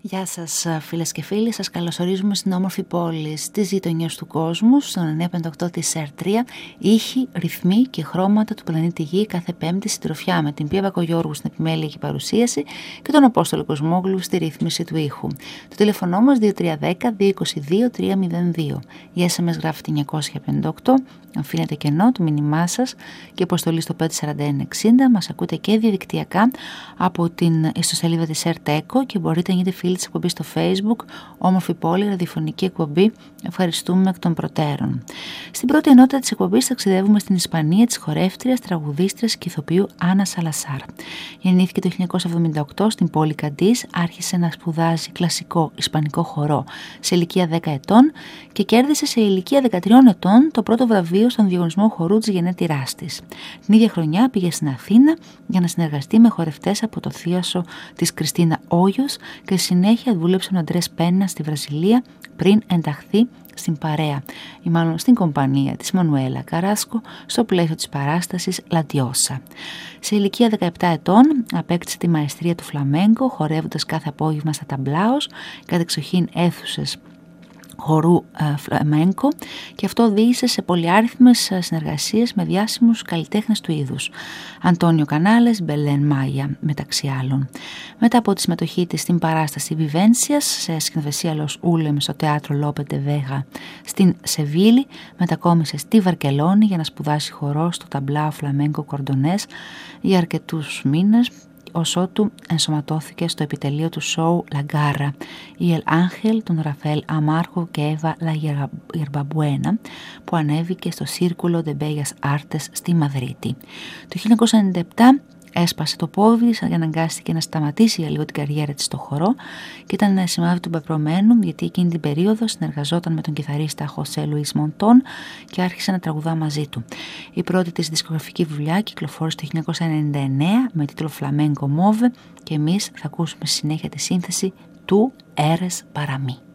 Γεια σας φίλες και φίλοι, σας καλωσορίζουμε στην όμορφη πόλη, στις γειτονιές του κόσμου, στον 958 της ΕΡΤ3, ήχοι, ρυθμοί και χρώματα του πλανήτη Γη κάθε Πέμπτη συντροφιά με την Πία Βακογιώργου στην επιμέλεια και παρουσίαση και τον Απόστολο Κοσμόγλου στη ρύθμιση του ήχου. Το τηλέφωνο μας 2310-222-302. Η SMS γράφει 958, αφήνετε κενό το μήνυμά σας και αποστολή στο 54160. Μας ακούτε και διαδικτυακά από την ιστοσελίδα της ΕΡΤ-ΕΚΟ και μπορείτε να γίνετε φίλοι της εκπομπής στο Facebook, όμορφη πόλη, ραδιοφωνική εκπομπή. Ευχαριστούμε εκ των προτέρων. Στην πρώτη ενότητα της εκπομπής ταξιδεύουμε στην Ισπανία της χορεύτριας, τραγουδίστριας και ηθοποιού Άννα Σαλασάρ. Γεννήθηκε το 1978 στην πόλη Καντής, άρχισε να σπουδάζει κλασικό ισπανικό χορό σε ηλικία 10 ετών και κέρδισε σε ηλικία 13 ετών το πρώτο βραβείο στον διαγωνισμό χορού της γενέτειράς της. Την ίδια χρονιά πήγε στην Αθήνα για να συνεργαστεί με χορευτές από το θίασο της Κριστίνα Όγιος και συνέχεια δούλεψε με τον Αντρές Πένα στη Βραζιλία πριν ενταχθεί στην παρέα ή μάλλον στην κομπανία της Μανουέλα Καράσκο στο πλαίσιο της παράστασης Λαντιόσα. Σε ηλικία 17 ετών απέκτησε τη μαεστρία του φλαμέγκο χορεύοντας κάθε απόγευμα στα ταμπλάος, κατεξοχήν αίθουσες χορού φλαμέγκο, και αυτό οδήγησε σε πολυάριθμες συνεργασίες με διάσημους καλλιτέχνες του είδους. Αντώνιο Κανάλες, Μπελέν Μάγια μεταξύ άλλων. Μετά από τη συμμετοχή της στην παράσταση Βιβένσιας σε σκηνοθεσία Λος Ούλεμ στο θέατρο Λόπε ντε Βέγα στην Σεβίλη, μετακόμισε στη Βαρκελόνη για να σπουδάσει χορό στο ταμπλάο φλαμέγκο κορντονές για αρκετούς μήνες, ως ότου ενσωματώθηκε στο επιτελείο του σόου Λαγκάρα η El Ángel των Ραφαέλ Αμάρχο και Εύα Λαγερμπαμπουένα, που ανέβηκε στο Círculo de Bellas Artes στη Μαδρίτη. Το 1997 έσπασε το πόδι για να αναγκάστηκε να σταματήσει για λίγο την καριέρα της στο χορό και ήταν σημάδι του πεπρωμένου, γιατί εκείνη την περίοδο συνεργαζόταν με τον κιθαρίστα Χωσέ Λουίς Μοντών και άρχισε να τραγουδά μαζί του. Η πρώτη της δισκογραφική δουλειά κυκλοφόρησε το 1999 με τίτλο Flamenco Move και εμείς θα ακούσουμε στη συνέχεια τη σύνθεση του Eres para mí.